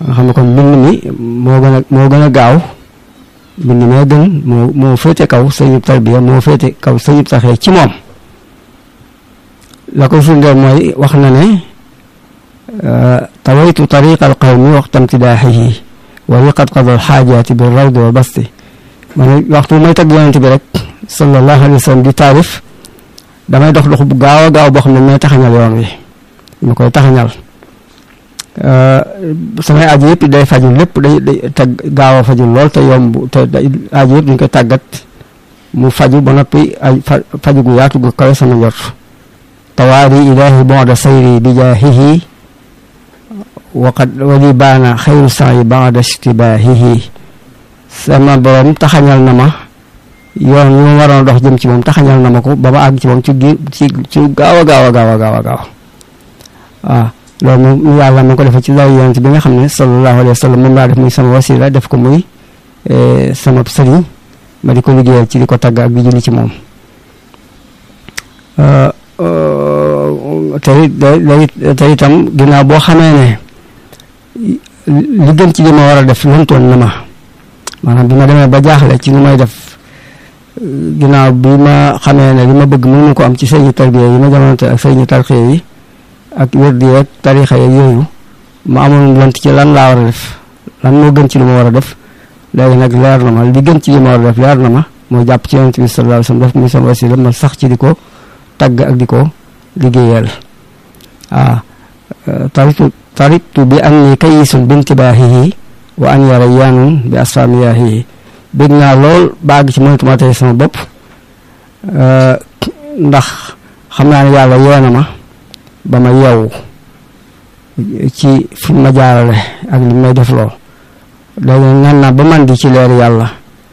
nga xam ne kon mbind mi moo gën a gaaw mbind mee gën moo féete kaw sëriñub tarbiya moo féete kaw sëriñub tarxiya ci moom. la koy firndeel mooy wax na ne tawaytu tariqa al qawmi waxta imtidaaxihi wa riqat qadal xaajaati bi rawdi wa basti ma ne waxtu may tagg yonent bi rek sallallahu alayhi wa sallam di taarif damay dox bu gaaw a gaaw boo xam ne may taxañal yoon wi ma koy taxañal samay aaju yëpp day faju lépp day tag gaaw a faju lool te yomb te aaju yëpp dañ koy tàggat mu faju ba noppi ay faju gu yaatu gu kawe sama njort tawaari ilaahi bonda sayri bi jaahihi waqad wali baana xayru sa'i ba'da ishtibaahihi sama borom taxañal na ma yoon yu ma waroon a dox jëm ci moom taxañal na ma ko ba ma àgg ci moom ci gaaw a gaaw waaw loolu moom yàlla ma ko defee ci law yonent bi nga xam ne sallallahu alayhi wa sallam moom laa def muy sama wasila def ko muy sama sëriñ ma di ko liggéeyal ci di ko tagg ak di julli ci moom te itam ginnaaw boo xamee ne li gën ci li ma war a def lantoon na ma maanaam bi ma demee ba jaaxle ci lu may def ginnaaw bi ma xamee ne li ma bëgg mënu ko am ci sëriñu tarbiya yi ma jamonante ak sëriñu tarxiya yi ak wérdi yeeg tarixa yeeg yooyu ma amoon lant ci lan laa war a def lan moo gën ci li ma war a def léegi nag leer na ma li gën ci li ma war a def leer na ma mooy jàpp ci yonent bi sallallahu alayhi wasallam def muy sama wasila ma sax ci di ko tagg ak di ko liggéeyal taritu bi anni kayisun bintibaahihi wa an yara yaanun bi asfamiyaahihi bëgg naa lool baag ci mënatuma tey sama bopp ndax xam naa ne yàlla yoona ma ba ma yeewu ci fi ma jaarale ak li may def loo léegi ñaan naa ba man di ci leer yàlla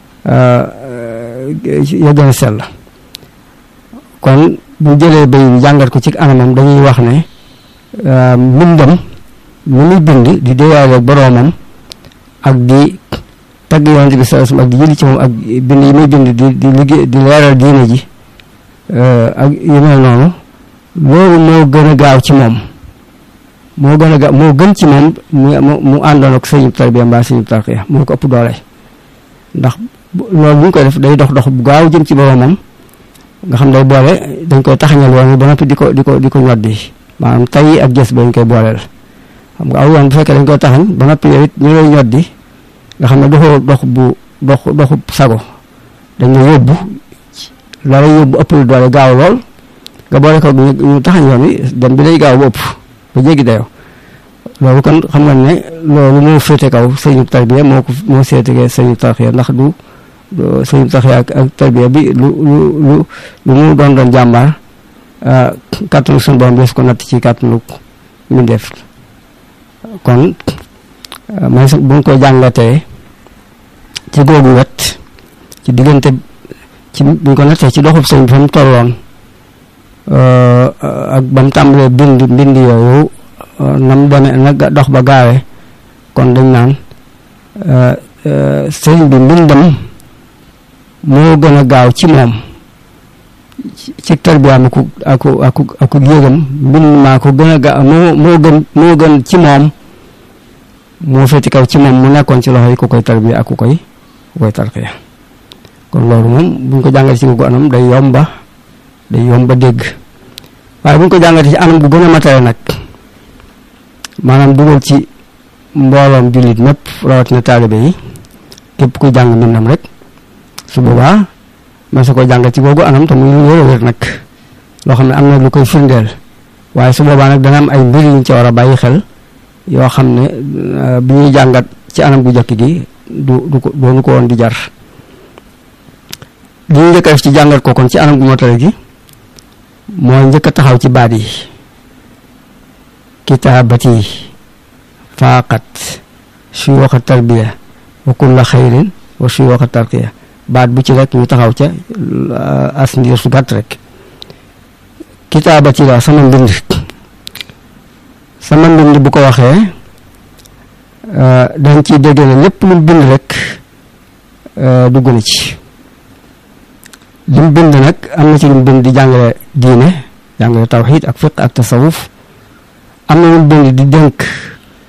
ya gën a sell kon bu jëlee bay bi jàngat ko ci anamam dañuy wax ne mbindam mu muy bind di déyaale ak boroomam ak di tagg yonent bi sallallahu alayhi wasallam ak di jëli ci moom ak bind yi muy bind di liggéey di leeral diine ji ak yu mel noonu loolu moo gën a gaaw ci moom moo gën ci moom mu àndoon ak sëriñu tarbiya mbaa sëriñu tarxiya moo ko ëpp doole ndax loolu bu ñu koy def day dox bu gaaw jëm ci boroomam nga xam day boole dañ koy taxañal yoon ba noppi di ko ñoddi maanaam tay ak gës ba ñu koy booleel xam nga aw yoon bu fekkee dañ koy taxañ ba noppi yow it ñu lay ñoddi nga xam ne doxu sago dañ la yóbbu la lay yóbbu ëpp lu doole gaaw lool nga boole ko ñu taxañ yoon wi dem bi day gaaw ba ëpp ba jéggi dayoo loolu kon xam nga ne loolu moo féete kaw sëriñu tarbiya moo seetegee sëriñu tarxiya ndax du sëriñu tarxiya ak tarbiya bi lu mu doon jàmbaar kàttanu suñu borom des ko natt ci kàttanu mu def kon may bu ñu koy jàngatee ci googu wet ci diggante ci bu ñu ko nattee ci doxub sëñ bi fa mu tolloon ak ba mu tàmbalee bind yooyu nam demee nag dox ba gaawee kon dañ naan sëñ bi mbindam moo gën a gaaw ci moom ci tarbiyaam aku yëgam mbind maa ko gën a gaaw moo gën ci moom moo féeti kaw ci moom mu nekkoon ci loxo yi ku koy tarbiya ak ku koy tarxiya kon loolu moom buñ ko jàngatee ci googu anam day yomba dégg waaye buñ ko jàngatee ci anam gu gën a matale nag maanaam dugal ci mbooloom jullit mépp rawatina taalibe yi képp kuy jàng mbindam rek su boobaa man sa ko jàngat ci googu anam te muy lu wér nag loo xam ne am na lu koy firndeel waaye su boobaa nag dana am ay mbir yuñ ci war a bàyyi xel yoo xam ne bi ñuy jàngat ci anam gu jëkk gi doonu ko woon di jar li ñu njëkk a def ci jàngat ko kon ci anam gu matale gi mooy njëkk a taxaw ci baat yi kitaabati faaqat suyuuxa tarbiya wa kulla xayrin wa suyuuxa tarqiya baat bu ci rek ñu taxaw ca as ndiir su gàtt rek kitaabati la sama mbind bu ko waxee dañ ciy dégg ne lépp lu bind rek dugg na ci li mu bind nag am na ci lu mu bind di jàngale diine jàngale tawxiid ak fiq ak tasawuf am na lu mu bind di dénk